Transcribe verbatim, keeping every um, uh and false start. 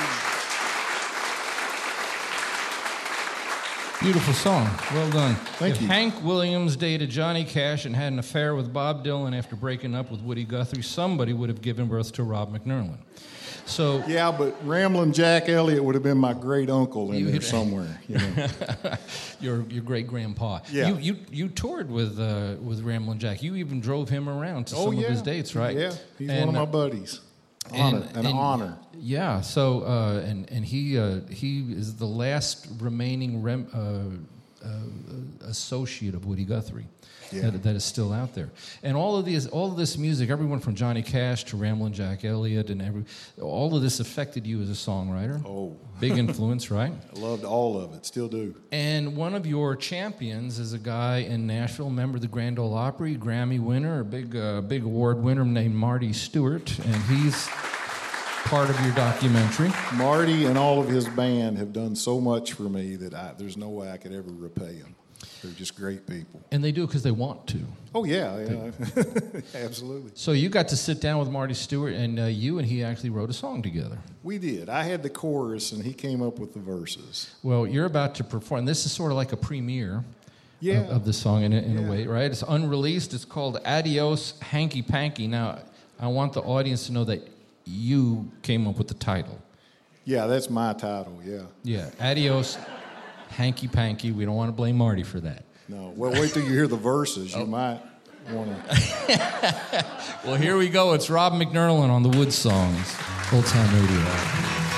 Beautiful song. Well done. Thank if you. Hank Williams dated Johnny Cash and had an affair with Bob Dylan after breaking up with Woody Guthrie, somebody would have given birth to Rob McNerlin. So Yeah, but Ramblin' Jack Elliott would have been my great uncle in You- there somewhere. You know? your your great grandpa. Yeah. You you you toured with uh, with Ramblin' Jack. You even drove him around to Oh, some yeah. of his dates, right? Yeah, he's And, one of my uh, buddies. Honor, an honor. Yeah. So uh, and and he uh, he is the last remaining rem, uh, uh, associate of Woody Guthrie. Yeah. That, that is still out there, and all of these, all of this music, everyone from Johnny Cash to Ramblin' Jack Elliott, and every, all of this affected you as a songwriter. Oh, Big influence, right? I loved all of it. Still do. And one of your champions is a guy in Nashville, member of the Grand Ole Opry, Grammy winner, a big, uh, big award winner named Marty Stewart, and he's part of your documentary. Marty and all of his band have done so much for me that I, there's no way I could ever repay them. They're just great people. And they do it because they want to. Oh, yeah, yeah. Absolutely. So you got to sit down with Marty Stewart, and uh, you and he actually wrote a song together. We did. I had the chorus, and he came up with the verses. Well, you're about to perform. This is sort of like a premiere Yeah. of, of the song in, a- in Yeah. a way, right? It's unreleased. It's called Adios Hanky Panky. Now, I want the audience to know that you came up with the title. Yeah, that's my title, yeah. Yeah, Adios Hanky Panky. We don't want to blame Marty for that. No, well, wait till you hear the verses. You Oh. might want to... Well, here we go. It's Rob McNerlin on the Wood Songs, Old Time Radio.